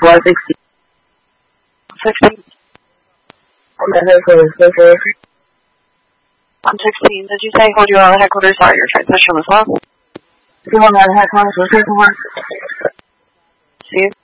160. 16. I'm at headquarters, 116. Did you say hold you on the headquarters? Sorry, your transmission was low. You want to headquarters, 161? See you.